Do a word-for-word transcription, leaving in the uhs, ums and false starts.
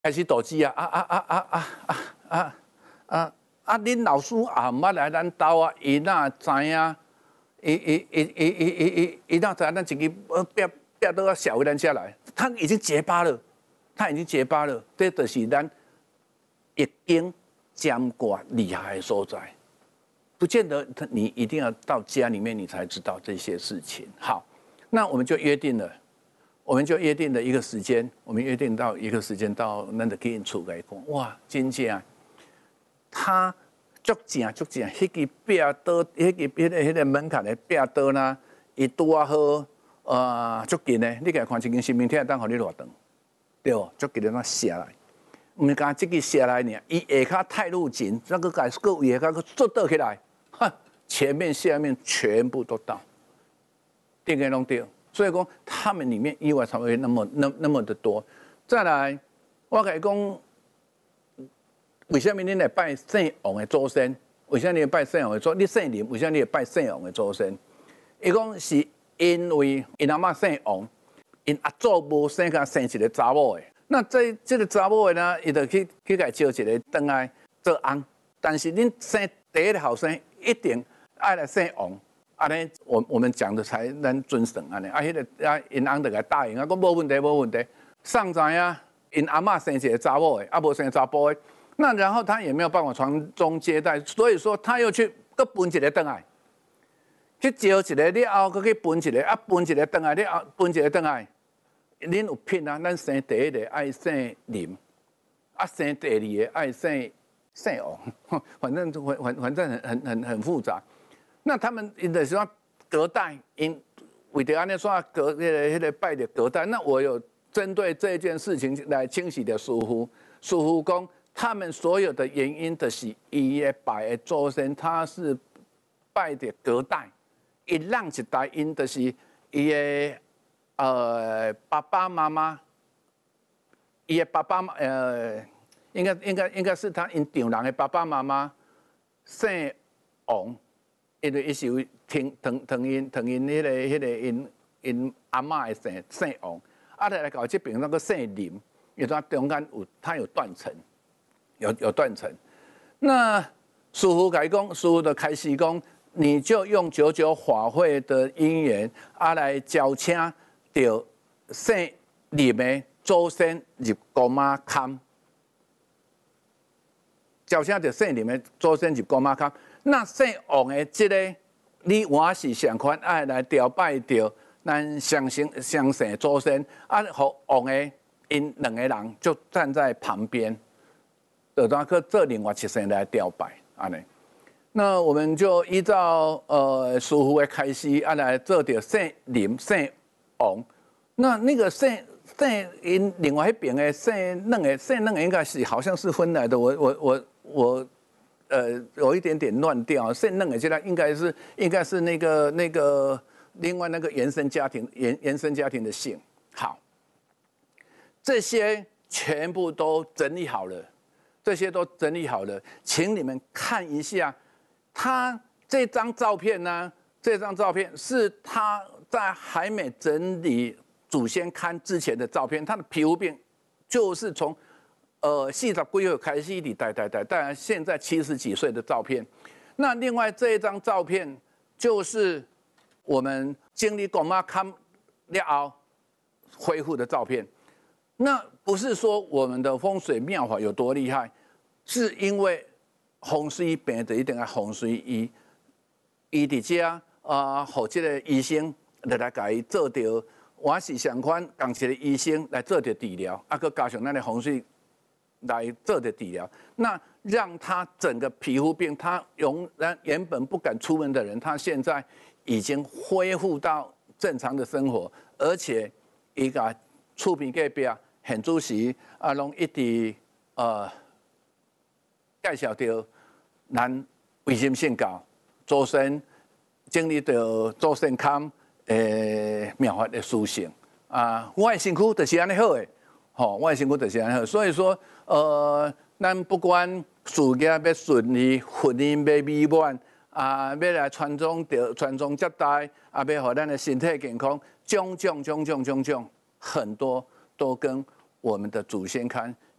开始斗鸡啊啊啊啊啊啊啊啊啊！恁老师也毋捌来咱兜啊，伊哪知影？伊伊伊伊伊伊伊伊哪知影咱自己逼逼到小回咱家来？他已经结巴了，他已经结巴了。这就是咱易经占卦厉害的所在。不见得你一定要到家里面你才知道这些事情。好，那我们就约定了。我们就约定了一个时间，我们约定到一个时间到咱就去因厝来讲，哇，真正，他足正足正，迄支壁刀，迄支迄个迄个门槛的壁刀呢，伊拄啊好，呃，足近的，你家看一间新名厅当互你偌长，对不？足近的那下来，毋干即个下来呢，伊下骹太入紧，那个改个位下骹个做倒起来，哈，前面下面全部都到，定个拢对。所以讲，他们里面意外才会那么那那么的多。再来，我跟你讲，为什么你来拜圣王的祖先？为什么你拜圣王的祖？你姓林，为什么你拜圣王的祖先？伊讲是因为因阿嬷姓王，因阿祖无生甲生一个查某的。那这这个查某的呢，伊就去去甲招一个倒来做翁。但是恁生第一个后生一定爱来姓王。安尼，我我们讲的才能准绳安尼。啊，迄、那个啊，因翁就甲答应啊，讲无问题，无问题。上知影因阿嬷生一个查某的，啊无生查甫的，那然后他也没有办法传宗接代，所以说他又去搁分一个倒来，去招一个了后，搁去分一个，啊分一个倒来了后，分一个倒来。恁有品啊？咱生第一个爱姓林，啊生第二个爱姓姓王，反正反反反正很很很很复杂。那他们因的说隔代，因为着安尼说隔迄个迄个拜的隔代。那我有针对这件事情来清洗的疏忽，疏忽讲他们所有的原因的是伊的拜的祖先，他是拜的隔代，一让一代因的是伊的呃爸爸妈妈，伊的爸爸呃应该应该应该是他因丈人的爸爸妈妈姓王。因为伊是有听听听因听因迄个迄个因因阿嬷的姓姓王，啊来来搞这边那个姓林，因为它中间有它有断层，有有断层。那师傅改讲，师傅的开始讲，你就用九九法会的因缘啊来招请到姓林的祖先入姑妈龛，招请到姓林的祖先入姑妈龛。那姓王的这个，你我是上款爱来朝拜着咱相生相生祖先，啊，和王的因两个人就站在旁边，就当去做另外一生来朝拜，安尼。那我们就依照呃师傅的开始，啊来做着姓林姓王。那那个姓姓因另外一边的姓两个姓两个应该是好像是分来的，我我我我。呃，有一点点乱掉。姓嫩的现在应该是应该是那个那个另外那个原生家庭原原生家庭的姓。好，这些全部都整理好了，这些都整理好了，请你们看一下，他这张照片呢？这张照片是他在还没整理祖先龛之前的照片，他的皮肤病就是从。呃，四十几岁开始一代代代，当然现在七十几岁的照片。那另外这一张照片就是我们经历公妈看了后恢复的照片。那不是说我们的风水妙法有多厉害，是因为风水病就一定要风水医，医伫遮啊，和这个医生来来给伊做掉，我是相款共一个医生来做掉治疗，啊，佮加上咱的风水。来做的治疗，那让他整个皮肤病，他原原本不敢出门的人，他现在已经恢复到正常的生活，而且伊个厝边隔壁现主席啊，拢一直呃介绍到咱卫生性教祖先经历到祖先龛诶妙法的殊胜啊，我的身躯就是安尼好诶。吼、哦，我的身躯就是安尼，所以说，呃，咱不管事业要顺利，婚姻要美满，啊，要来传宗接传宗接代，啊，要让咱的身体健康，种种种种种种，很多都跟我们的祖先看